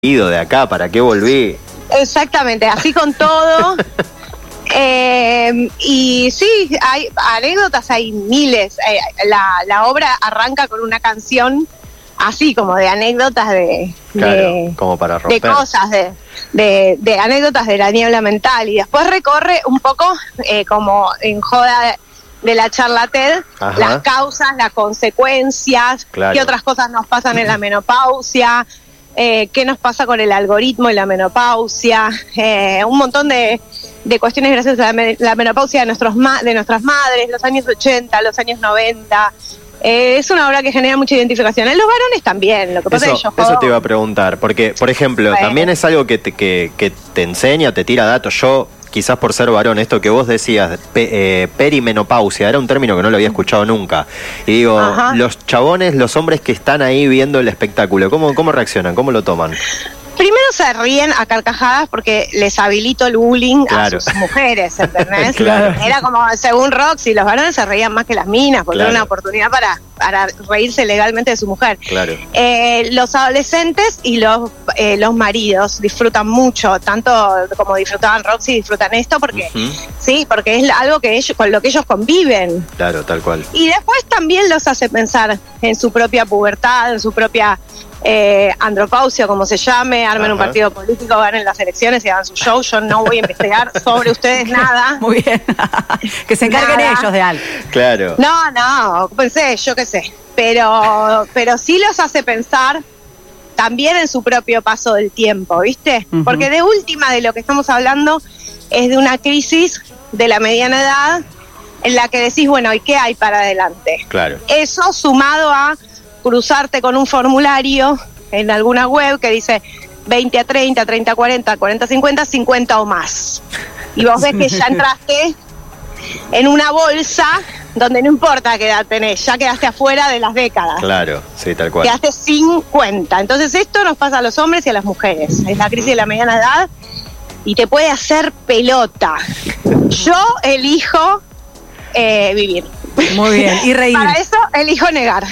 ido de acá, ¿para qué volví? Exactamente, así con todo. Y sí, hay anécdotas, hay miles. La obra arranca con una canción así como de anécdotas como para romper. de cosas, de anécdotas de la niebla mental, y después recorre un poco como en joda de la charla TED, Ajá. Las causas, las consecuencias, Claro. qué otras cosas nos pasan en la menopausia, qué nos pasa con el algoritmo y la menopausia, un montón de cuestiones gracias a la menopausia de nuestras madres, los años 80, los años 90. Es una obra que genera mucha identificación. En los varones también, lo que pasa es que Eso te iba a preguntar, porque, por ejemplo, también es algo que te enseña, te tira datos. Yo, quizás por ser varón, esto que vos decías, perimenopausia, era un término que no lo había escuchado nunca. Y digo, Ajá. los chabones, los hombres que están ahí viendo el espectáculo, ¿cómo reaccionan? ¿Cómo lo toman? Primero se ríen a carcajadas porque les habilito el bullying Claro. a sus mujeres, ¿entendés? Claro. Era como, según Roxy, los varones se reían más que las minas, porque Claro. era una oportunidad para reírse legalmente de su mujer. Claro. Los adolescentes y los maridos disfrutan mucho, tanto como disfrutaban Roxy, disfrutan esto, porque sí, porque es algo que ellos, con lo que ellos conviven. Claro, tal cual. Y después también los hace pensar en su propia pubertad, en su propia andropausia, como se llame, armen un Ajá. partido político, ganen las elecciones y hagan su show. Yo no voy a investigar sobre ustedes nada. Muy bien. Que se encarguen Nada. ellos de algo. Claro. No, pensé, yo qué sé. Pero sí los hace pensar también en su propio paso del tiempo, ¿viste? Ujú. Porque de última de lo que estamos hablando es de una crisis de la mediana edad en la que decís, bueno, ¿y qué hay para adelante? Claro. Eso sumado a cruzarte con un formulario en alguna web que dice 20 a 30, 30 a 40, 40 a 50, 50 o más. Y vos ves que ya entraste en una bolsa donde no importa qué edad tenés, ya quedaste afuera de las décadas. Claro, sí, tal cual. Quedaste sin cuenta. Entonces esto nos pasa a los hombres y a las mujeres. Es la crisis de la mediana edad y te puede hacer pelota. Yo elijo vivir. Muy bien. Y reír. Para eso elijo negar.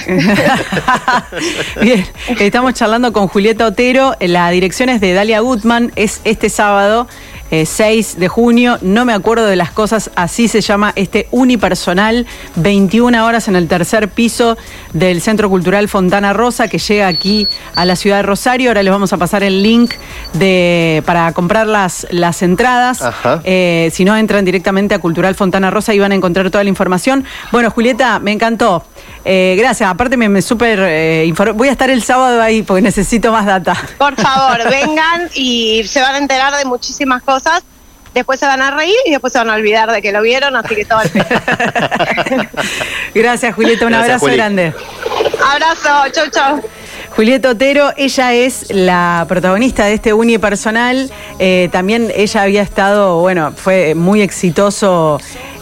Bien, estamos charlando con Julieta Otero. La dirección es de Dalia Gutman. Es este sábado, 6 de junio. No me acuerdo de las cosas. Así se llama este unipersonal. 21 horas en el tercer piso del Centro Cultural Fontana Rosa, que llega aquí a la ciudad de Rosario. Ahora les vamos a pasar el link para comprar las entradas. Ajá. Si no, entran directamente a Cultural Fontana Rosa y van a encontrar toda la información. Bueno, Julieta, me encantó. Gracias. Aparte me súper informé. Voy a estar el sábado ahí porque necesito más data. Por favor, vengan y se van a enterar de muchísimas cosas. Después se van a reír y después se van a olvidar de que lo vieron, así que todo el Gracias, Julieta. Un Gracias, abrazo Juli. grande. Abrazo, chau. Julieta Otero, ella es la protagonista de este unipersonal. También ella había estado, fue muy exitoso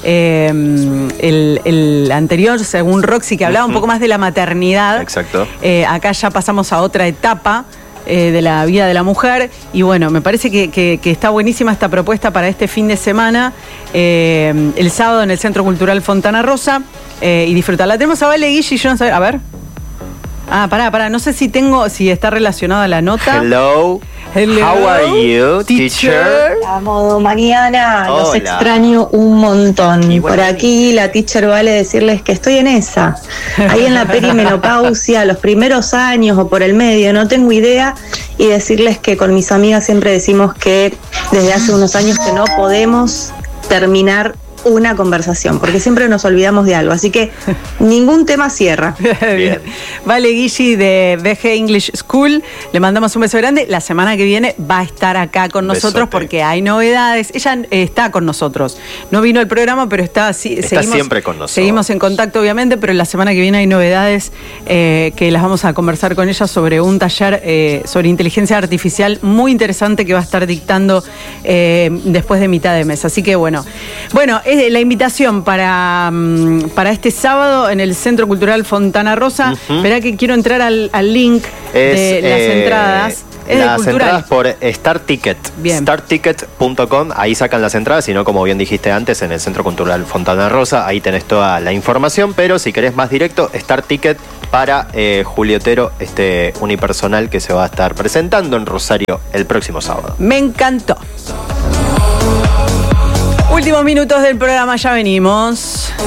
el anterior, según Roxy, que hablaba un poco más de la maternidad. Exacto. Acá ya pasamos a otra etapa de la vida de la mujer. Y bueno, me parece que está buenísima esta propuesta para este fin de semana, el sábado en el Centro Cultural Fontana Rosa, y disfrutarla. Tenemos a Vale Guille y yo no sé, a ver. Pará, no sé si está relacionada a la nota. Hello. How are you, teacher? A modo mañana, los Hola. extraño un montón. Y bueno, Por aquí la teacher Vale decirles que estoy en esa. Ahí en la perimenopausia, los primeros años o por el medio, no tengo idea. Y decirles que con mis amigas siempre decimos que desde hace unos años que no podemos terminar una conversación, porque siempre nos olvidamos de algo. Así que ningún tema cierra. Bien. Vale Guille de BG English School, le mandamos un beso grande. La semana que viene va a estar acá con nosotros. Besote. Porque hay novedades. Ella está con nosotros. No vino al programa, pero está Siempre con nosotros. Seguimos en contacto, obviamente, pero la semana que viene hay novedades que las vamos a conversar con ella sobre un taller sobre inteligencia artificial muy interesante que va a estar dictando después de mitad de mes. Así que bueno, es la invitación para este sábado en el Centro Cultural Fontana Rosa. Esperá que quiero entrar al link de las entradas. Es de las cultural. entradas por Star Ticket. Bien. Starticket.com, ahí sacan las entradas, si no, como bien dijiste antes, en el Centro Cultural Fontana Rosa, ahí tenés toda la información, pero si querés más directo, Star Ticket para Julio Otero, este unipersonal que se va a estar presentando en Rosario el próximo sábado. Me encantó. Últimos minutos del programa, ya venimos.